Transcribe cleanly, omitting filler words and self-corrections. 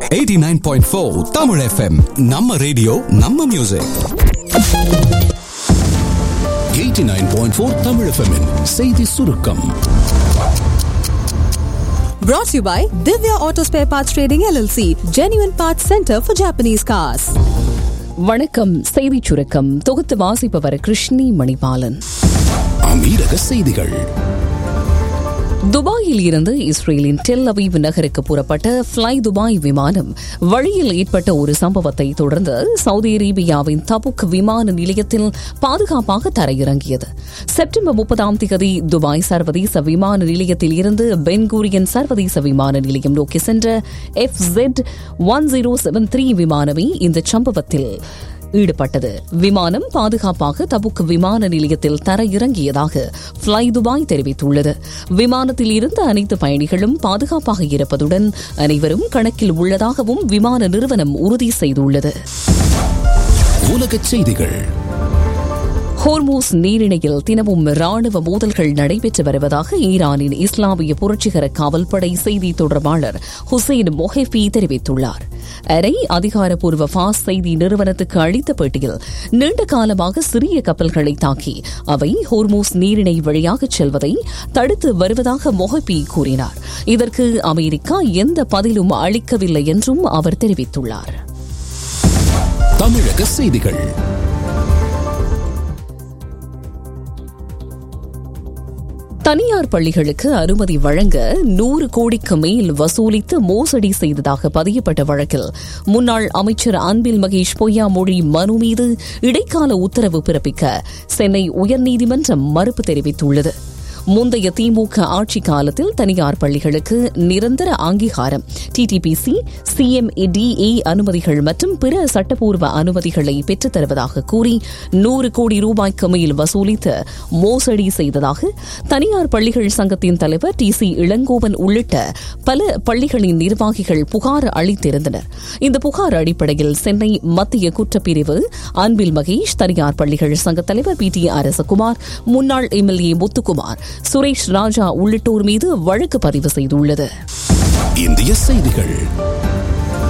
89.4 Tamil FM. நம்ம radio நம்ம music. 89.4 Tamil FM -இன் செய்தி சுருக்கம். Brought to you by Divya Auto Spare Parts Trading LLC, Genuine Parts Center for Japanese Cars. வணக்கம். செய்திச் சுருக்கம் தொகுத்து வாசிப்பவர் கிருஷ்ணி மணிபாலன். அமீரக செய்திகள். துபாயில் இருந்து இஸ்ரேலின் டெல் அவீவ் நகருக்கு புறப்பட்ட ஃப்ளை துபாய் விமானம் வழியில் ஏற்பட்ட ஒரு சம்பவத்தை தொடர்ந்து சவுதி அரேபியாவின் தபுக் விமான நிலையத்தில் பாதுகாப்பாக தரையிறங்கியது. செப்டம்பர் 30 துபாய் சர்வதேச விமான நிலையத்தில் இருந்து பென்கூரியன் சர்வதேச விமான நிலையம் நோக்கி சென்ற FZ1073 விமானமே இந்த சம்பவத்தில் ஈடுபட்டது. விமானம் பாதுகாப்பாக தபுக் விமான நிலையத்தில் தரையிறங்கியதாக ஃப்ளை துபாய் தெரிவித்துள்ளது. விமானத்தில் இருந்த அனைத்து பயணிகளும் பாதுகாப்பாக இருப்பதுடன் அனைவரும் கணக்கில் உள்ளதாகவும் விமான நிறுவனம் உறுதி செய்துள்ளது. உலகச் செய்திகள். ஹோர்மூஸ் நீரிணையில் தினமும் ராணுவ மோதல்கள் நடைபெற்று வருவதாக ஈரானின் இஸ்லாமிய புரட்சிகர காவல்படை செய்தி தொடர்பாளர் ஹுசைன் மொஹெஃபி தெரிவித்துள்ளார். அரை அதிகாரப்பூர்வ ஃபாஸ் செய்தி நிறுவனத்துக்கு அளித்த பேட்டியில் நீண்ட காலமாக சிறிய கப்பல்களை தாக்கி அவை ஹோர்மூஸ் நீரிணை வழியாக செல்வதை தடுத்து வருவதாக மொஹெஃபி கூறினார். இதற்கு அமெரிக்கா எந்த பதிலும் அளிக்கவில்லை என்றும் அவர் தெரிவித்துள்ளார். தமிழக செய்திகள். தனியார் பள்ளிகளுக்கு அனுமதி வழங்க 100 கோடிக்கு மேல் வசூலித்து மோசடி செய்ததாக பதியப்பட்ட வழக்கில் முன்னாள் அமைச்சர் அன்பில் மகேஷ் பொய்யாமொழி மனு மீது இடைக்கால உத்தரவு பிறப்பிக்க சென்னை உயர்நீதிமன்றம் மறுப்பு தெரிவித்துள்ளது. முந்தைய திமுக ஆட்சி காலத்தில் தனியார் பள்ளிகளுக்கு நிரந்தர அங்கீகாரம் TTPC, CMDA அனுமதிகள் மற்றும் பிற சட்டப்பூர்வ அனுமதிகளை பெற்றுத் தருவதாக கூறி 100 கோடி ரூபாய்க்கு மேல் வசூலித்து மோசடி செய்ததாக தனியார் பள்ளிகள் சங்கத்தின் தலைவர் TC இளங்கோவன் உள்ளிட்ட பல பள்ளிகளின் நிர்வாகிகள் புகார் அளித்திருந்தனர். இந்த புகார் அடிப்படையில் சென்னை மத்திய குற்றப்பிரிவு அன்பில் மகேஷ், தனியார் பள்ளிகள் சங்க தலைவர் PT அரசகுமார், முன்னாள் MLA முத்துக்குமார், சுரேஷ் ராஜா உள்ளிட்டோர் மீது வழக்கு பதிவு செய்துள்ளது. இந்திய செய்திகள்.